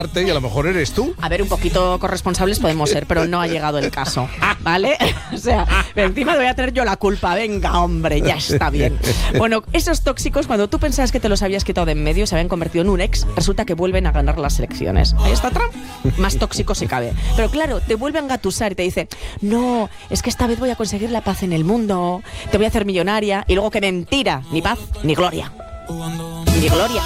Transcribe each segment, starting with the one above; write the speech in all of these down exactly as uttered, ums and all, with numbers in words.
y a lo mejor eres tú. A ver, un poquito corresponsables podemos ser, pero no ha llegado el caso, ¿vale? O sea, encima voy a tener yo la culpa. Venga, hombre, ya está bien. Bueno, esos tóxicos, cuando tú pensabas que te los habías quitado de en medio, se habían convertido en un ex, resulta que vuelven a ganar las elecciones. Ahí está Trump, más tóxico si cabe. Pero claro, te vuelve a engatusar y te dice, no, es que esta vez voy a conseguir la paz en el mundo, te voy a hacer millonaria, y luego que mentira, ni paz, ni gloria. Ni gloria.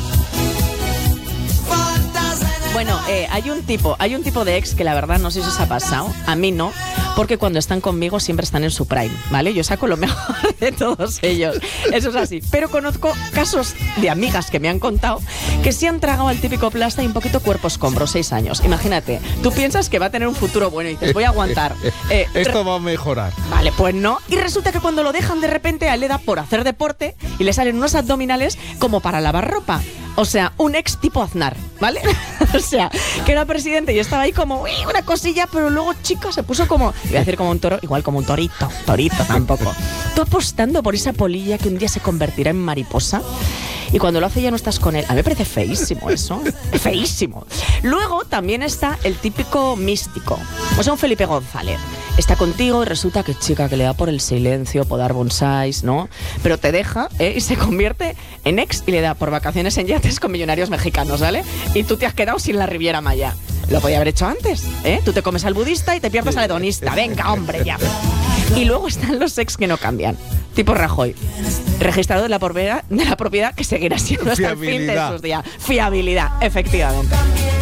Bueno, eh, hay un tipo, hay un tipo de ex que la verdad no sé si os ha pasado, a mí no, porque cuando están conmigo siempre están en su prime, ¿vale? Yo saco lo mejor de todos ellos, eso es así. Pero conozco casos de amigas que me han contado que se han tragado al típico plasta y un poquito cuerpo escombro, seis años. Imagínate, tú piensas que va a tener un futuro bueno y dices, voy a aguantar. Eh, Esto va a mejorar. Vale, pues no. Y resulta que cuando lo dejan de repente a él le da por hacer deporte y le salen unos abdominales como para lavar ropa. O sea, un ex tipo Aznar, ¿vale? O sea, que era presidente y estaba ahí como, uy, una cosilla, pero luego, chica, se puso como, iba a decir como un toro, igual como un torito, torito tampoco. Tú apostando por esa polilla que un día se convertirá en mariposa. Y cuando lo hace ya no estás con él. A mí me parece feísimo eso. Feísimo. Luego también está el típico místico. O sea, un Felipe González. Está contigo y resulta que, chica, que le da por el silencio, por dar bonsáis, ¿no? Pero te deja, ¿eh? Y se convierte en ex y le da por vacaciones en yates con millonarios mexicanos, ¿vale? Y tú te has quedado sin la Riviera Maya. Lo podía haber hecho antes, ¿eh? Tú te comes al budista y te pierdes al hedonista. Venga, hombre, ya. Y luego están los ex que no cambian. Tipo Rajoy, registrador de la propiedad, de la propiedad que seguirá siendo hasta el fin de sus días. Fiabilidad, efectivamente.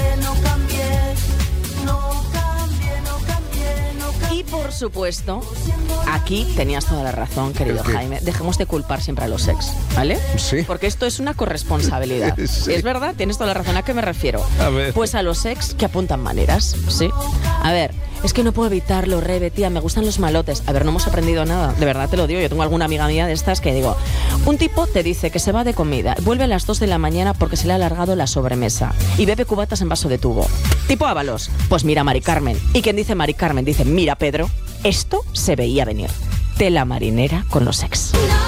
Y por supuesto, aquí tenías toda la razón, querido Jaime. Dejemos de culpar siempre a los ex, ¿vale? Sí. Porque esto es una corresponsabilidad. Sí. Es verdad, tienes toda la razón. ¿A qué me refiero? A ver. Pues a los ex que apuntan maneras, ¿sí? A ver, es que no puedo evitarlo, Rebe, tía, me gustan los malotes. A ver, no hemos aprendido nada, de verdad te lo digo. Yo tengo alguna amiga mía de estas que digo, un tipo te dice que se va de comida, vuelve a las dos de la mañana porque se le ha alargado la sobremesa y bebe cubatas en vaso de tubo. Tipo Ábalos, pues mira Mari Carmen. Y quien dice Mari Carmen dice, mira Pedro, esto se veía venir. Tela marinera con los ex.